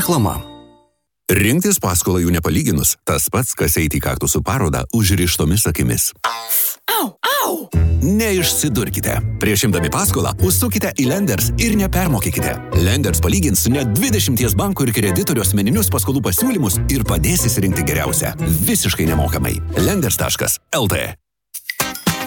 Reklama. Rinktis paskolą jų nepalyginus, tas pats, kas eiti į kaktusų parodą užrištomis akimis. Au, au! Neišsidurkite. Prieš imdami paskolą, užsukite į Lenders ir nepermokykite. Lenders palygins net 20 bankų ir kreditorių asmeninius paskolų pasiūlymus ir padės įsirinkti geriausią. Visiškai nemokamai. Lenders.lt